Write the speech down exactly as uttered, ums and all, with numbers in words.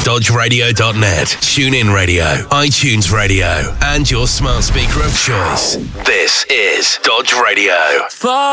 dodge radio dot net, TuneIn Radio, iTunes Radio, and your smart speaker of choice. This is Dodge Radio.